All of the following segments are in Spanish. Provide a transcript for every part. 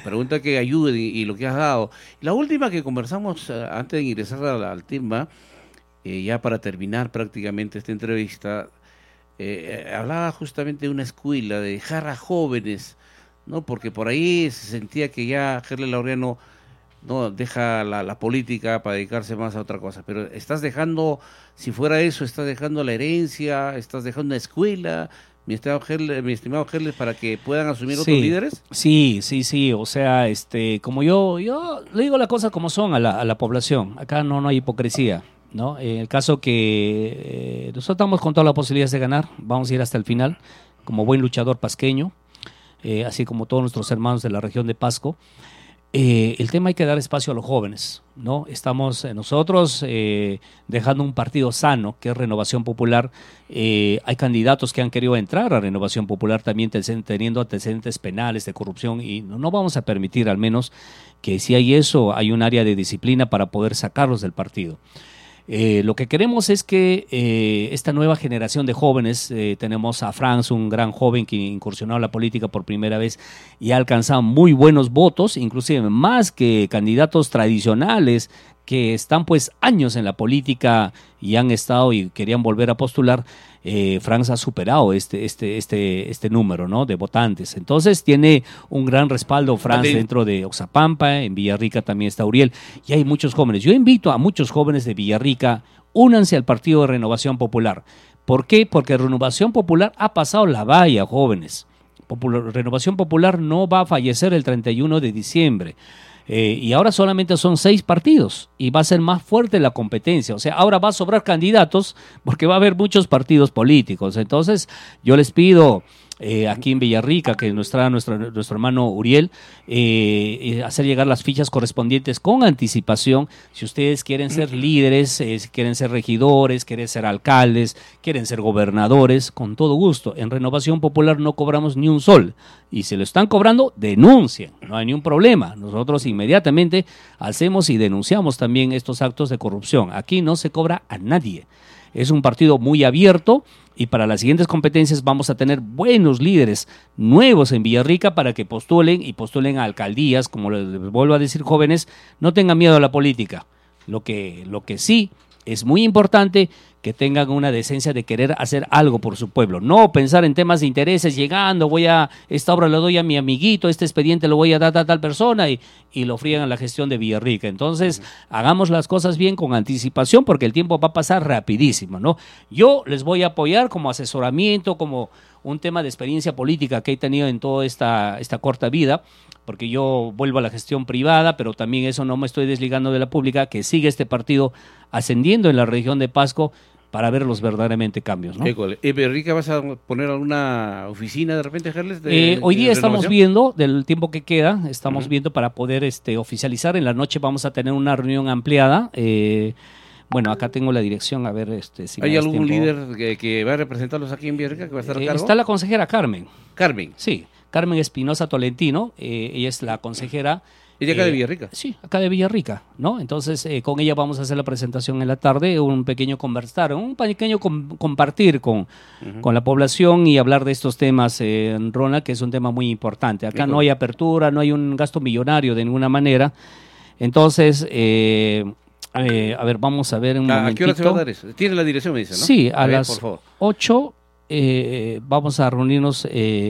pregunta que ayude y lo que has dado. La última que conversamos antes de ingresar al tema, ya para terminar prácticamente esta entrevista, hablaba justamente de una escuela, de dejar a jóvenes, ¿no? Porque por ahí se sentía que ya Gerles Laureano no deja la política para dedicarse más a otra cosa, pero estás dejando, si fuera eso, estás dejando la herencia, estás dejando una escuela, mi estimado Gerles, para que puedan asumir otros líderes. Sí, o sea, como yo le digo las cosas como son a la población, acá no hay hipocresía, ¿no? En el caso que nosotros estamos con todas las posibilidades de ganar, vamos a ir hasta el final, como buen luchador pasqueño, así como todos nuestros hermanos de la región de Pasco. El tema hay que dar espacio a los jóvenes, ¿no? Estamos nosotros dejando un partido sano, que es Renovación Popular. Hay candidatos que han querido entrar a Renovación Popular también teniendo antecedentes penales de corrupción y no vamos a permitir, al menos, que si hay eso, hay un área de disciplina para poder sacarlos del partido. Lo que queremos es que esta nueva generación de jóvenes, tenemos a Franz, un gran joven que incursionó a la política por primera vez y ha alcanzado muy buenos votos, inclusive más que candidatos tradicionales que están pues años en la política y han estado y querían volver a postular. Franz ha superado este número, ¿no?, de votantes. Entonces tiene un gran respaldo Franz dentro de Oxapampa, en Villarrica también está Uriel, y hay muchos jóvenes. Yo invito a muchos jóvenes de Villarrica, únanse al Partido de Renovación Popular. ¿Por qué? Porque Renovación Popular ha pasado la valla, jóvenes. Renovación Popular no va a fallecer el 31 de diciembre. Y ahora solamente son 6 partidos y va a ser más fuerte la competencia. O sea, ahora va a sobrar candidatos porque va a haber muchos partidos políticos. Entonces, yo les pido aquí en Villarrica, que nuestro hermano Uriel, hacer llegar las fichas correspondientes con anticipación. Si ustedes quieren ser líderes, quieren ser regidores, quieren ser alcaldes, quieren ser gobernadores, con todo gusto. En Renovación Popular no cobramos ni un sol. Y si lo están cobrando, denuncien, no hay ningún problema. Nosotros inmediatamente hacemos y denunciamos también estos actos de corrupción. Aquí no se cobra a nadie. Es un partido muy abierto y para las siguientes competencias vamos a tener buenos líderes nuevos en Villarrica para que postulen a alcaldías. Como les vuelvo a decir, jóvenes, no tengan miedo a la política. Lo que sí es muy importante, que tengan una decencia de querer hacer algo por su pueblo, no pensar en temas de intereses, llegando, esta obra la doy a mi amiguito, este expediente lo voy a dar a tal persona y lo friegan a la gestión de Villarrica. Entonces, hagamos las cosas bien con anticipación porque el tiempo va a pasar rapidísimo, ¿no? Yo les voy a apoyar como asesoramiento, como un tema de experiencia política que he tenido en toda esta corta vida, porque yo vuelvo a la gestión privada, pero también eso no me estoy desligando de la pública, que sigue este partido ascendiendo en la región de Pasco para ver los verdaderamente cambios, ¿no? Villarrica, ¿vas a poner alguna oficina de repente, Gerles? Hoy día estamos viendo, del tiempo que queda, estamos viendo para poder oficializar. En la noche vamos a tener una reunión ampliada. Bueno, acá tengo la dirección, a ver si ¿hay algún líder que va a representarlos aquí en Villarrica, que va a estar a cargo? Está la consejera Carmen. Carmen. Sí, Carmen Espinosa Tolentino, ella es la consejera. ¿Ella acá de Villarrica? Sí, acá de Villarrica, ¿no? Entonces, con ella vamos a hacer la presentación en la tarde, un pequeño compartir con la población y hablar de estos temas, Ronald, que es un tema muy importante. Acá no hay apertura, no hay un gasto millonario de ninguna manera. Entonces, a ver, vamos a ver un momentito. ¿A qué hora se va a dar eso? Tiene la dirección, me dice, ¿no? Sí, a las 8 vamos a reunirnos.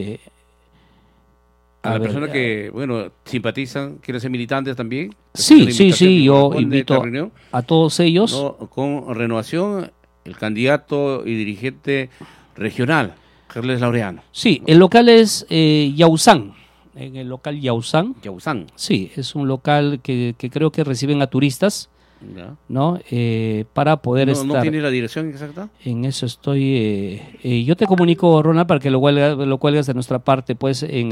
A la persona que, simpatizan, quieren ser militantes también. Sí, yo invito a todos ellos. No, con Renovación, el candidato y dirigente regional, Gerles Laureano. Sí, el local es Yausán, en el local Yausán. Yausán. Sí, es un local que creo que reciben a turistas. Ya. ¿No? Para poder estar. ¿No tiene la dirección exacta? En eso estoy. Yo te comunico, Ronald, para que lo cuelgas de nuestra parte, pues, en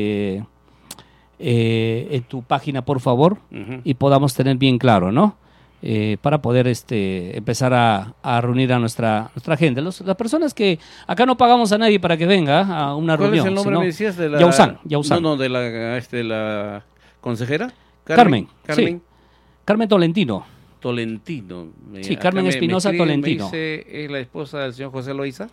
tu página, por favor, y podamos tener bien claro, ¿no? Para poder empezar a reunir a nuestra gente. Las personas que acá no pagamos a nadie para que venga a una reunión. ¿Cuál es el nombre, me decías, de la Yausán? No, de la consejera. Carmen. Sí. Carmen Tolentino. Tolentino. Sí, Carmen Espinosa Tolentino. Me dice, ¿es la esposa del señor José Loaiza?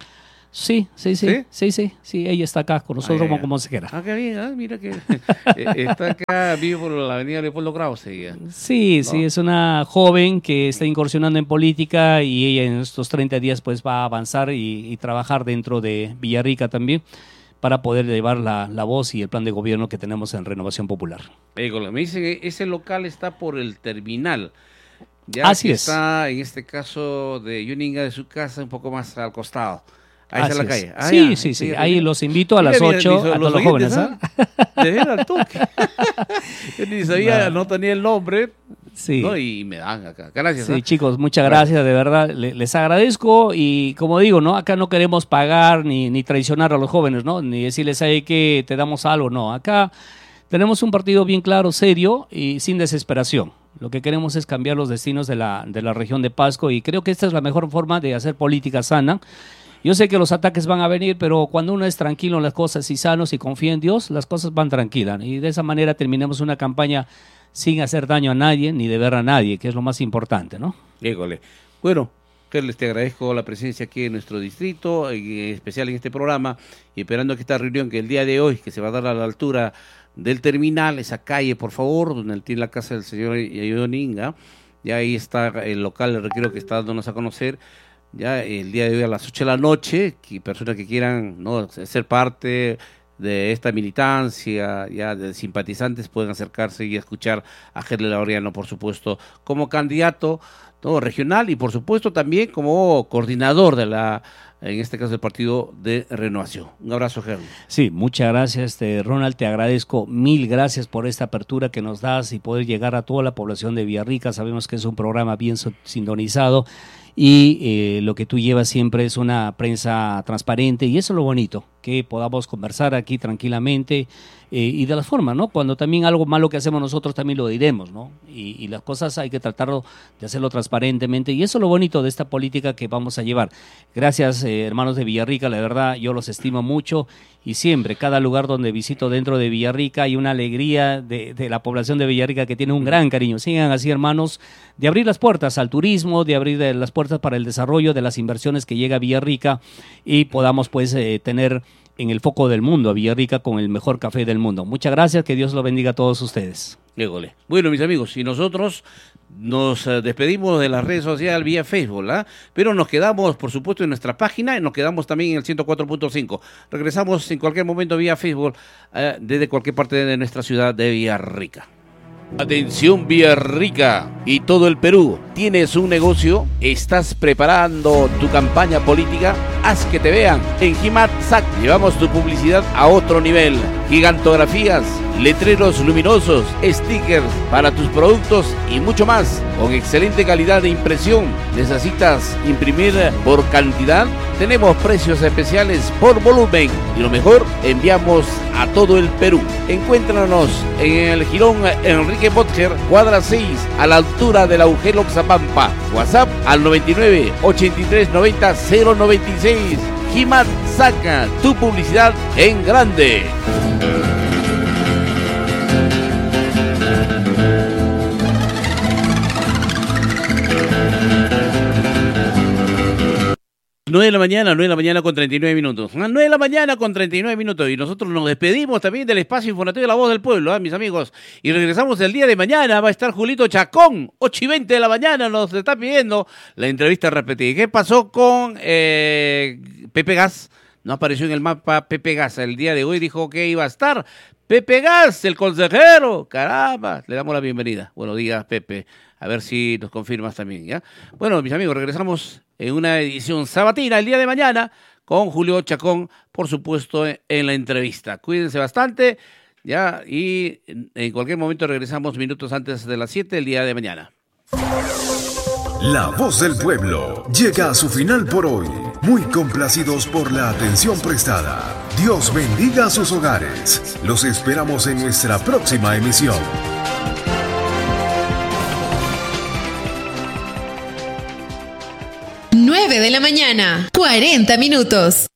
Sí, ella está acá con nosotros como consejera. Ah, qué bien, mira que está acá, vive por la avenida Leopoldo Krause. Sí, es una joven que está incursionando en política y ella en estos 30 días pues va a avanzar y trabajar dentro de Villarrica también para poder llevar la voz y el plan de gobierno que tenemos en Renovación Popular. Me dicen que ese local está por el terminal. Ya Así es. Está en este caso de Yuninga de su casa un poco más al costado. Ahí Así está la es. calle. Sí. Ahí los invito a las 8 a todos los jóvenes. De ver al toque. Yo ni sabía, no tenía el nombre. Sí. ¿No? Y me dan acá. Gracias. Sí, chicos, muchas gracias, de verdad. Les agradezco y como digo, ¿no? Acá no queremos pagar ni traicionar a los jóvenes, ¿no? Ni decirles ahí que te damos algo, no. Acá tenemos un partido bien claro, serio y sin desesperación. Lo que queremos es cambiar los destinos de la región de Pasco y creo que esta es la mejor forma de hacer política sana. Yo sé que los ataques van a venir, pero cuando uno es tranquilo en las cosas y sanos y confía en Dios, las cosas van tranquilas. Y de esa manera terminamos una campaña sin hacer daño a nadie ni deber a nadie, que es lo más importante, ¿no? Híjole. Bueno, Carles, te agradezco la presencia aquí en nuestro distrito, en especial en este programa, y esperando que esta reunión que el día de hoy, que se va a dar a la altura del terminal, esa calle, por favor, donde tiene la casa del señor Yuninga, ya ahí está el local, el retiro que está dándonos a conocer, ya el día de hoy a las 8 de la noche, que personas que quieran, ¿no?, ser parte de esta militancia, ya de simpatizantes, pueden acercarse y escuchar a Gerle Laureano, por supuesto, como candidato, ¿no?, regional y por supuesto también como coordinador de en este caso del Partido de Renovación. Un abrazo, Gerle. Sí, muchas gracias, Ronald, te agradezco, mil gracias por esta apertura que nos das y poder llegar a toda la población de Villarrica. Sabemos que es un programa bien sintonizado y lo que tú llevas siempre es una prensa transparente y eso es lo bonito, que podamos conversar aquí tranquilamente y de la forma, ¿no? Cuando también algo malo que hacemos nosotros también lo diremos, ¿no? Y las cosas hay que tratarlo de hacerlo transparentemente y eso es lo bonito de esta política que vamos a llevar. Gracias, hermanos de Villarrica, la verdad yo los estimo mucho y siempre, cada lugar donde visito dentro de Villarrica hay una alegría de la población de Villarrica que tiene un gran cariño. Sigan así, hermanos, de abrir las puertas al turismo, de abrir las puertas para el desarrollo de las inversiones que llega a Villarrica y podamos pues tener en el foco del mundo a Villarrica con el mejor café del mundo. Muchas gracias, que Dios lo bendiga a todos ustedes. Bueno, mis amigos, y nosotros nos despedimos de las redes sociales vía Facebook, pero nos quedamos, por supuesto, en nuestra página y nos quedamos también en el 104.5. Regresamos en cualquier momento vía Facebook desde cualquier parte de nuestra ciudad de Villarrica. Atención Villarrica y todo el Perú. ¿Tienes un negocio? ¿Estás preparando tu campaña política? Haz que te vean. En Gimat SAC llevamos tu publicidad a otro nivel. Gigantografías, letreros luminosos, stickers para tus productos y mucho más. Con excelente calidad de impresión. ¿Necesitas imprimir por cantidad? Tenemos precios especiales por volumen. Y lo mejor, enviamos a todo el Perú. Encuéntranos en el Jirón Enrique Botger, cuadra 6, a la altura del agujero Oxapampa. WhatsApp al 99 83 90 096. Gimat saca tu publicidad en grande. Nueve de la mañana con 39 minutos. 9 de la mañana con 39 minutos. Y nosotros nos despedimos también del espacio informativo de La Voz del Pueblo, mis amigos. Y regresamos el día de mañana. Va a estar Julito Chacón, 8:20 de la mañana. Nos está pidiendo la entrevista repetida. ¿Qué pasó con Pepe Gas? No apareció en el mapa Pepe Gas. El día de hoy dijo que iba a estar Pepe Gas, el consejero. Caramba, le damos la bienvenida. Buenos días, Pepe. A ver si nos confirmas también, ¿ya? Bueno, mis amigos, regresamos en una edición sabatina el día de mañana con Julio Chacón, por supuesto, en la entrevista. Cuídense bastante, ¿ya? Y en cualquier momento regresamos minutos antes de las 7 el día de mañana. La Voz del Pueblo llega a su final por hoy. Muy complacidos por la atención prestada. Dios bendiga sus hogares. Los esperamos en nuestra próxima emisión. 9 de la mañana, 40 minutos.